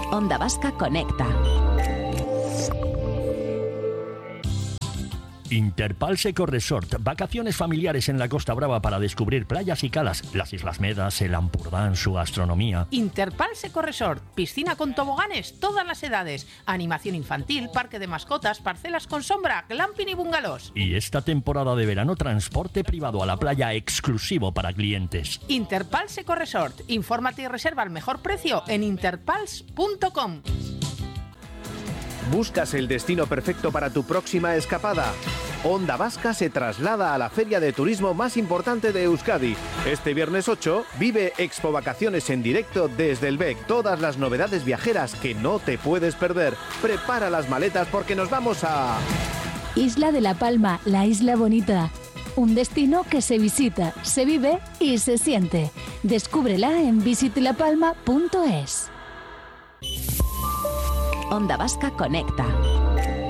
Onda Vasca Conecta. Interpals Eco Resort, vacaciones familiares en la Costa Brava para descubrir playas y calas, las Islas Medas, el Ampurdán, su gastronomía. Interpals Eco Resort, piscina con toboganes, todas las edades, animación infantil, parque de mascotas, parcelas con sombra, glamping y bungalows. Y esta temporada de verano, transporte privado a la playa exclusivo para clientes. Interpals Eco Resort, infórmate y reserva al mejor precio en interpals.com. ¿Buscas el destino perfecto para tu próxima escapada? Onda Vasca se traslada a la feria de turismo más importante de Euskadi. Este viernes 8 vive Expo Vacaciones en directo desde el BEC. Todas las novedades viajeras que no te puedes perder. Prepara las maletas porque nos vamos a... Isla de la Palma, la isla bonita. Un destino que se visita, se vive y se siente. Descúbrela en visitlapalma.es. Onda Vasca Conecta.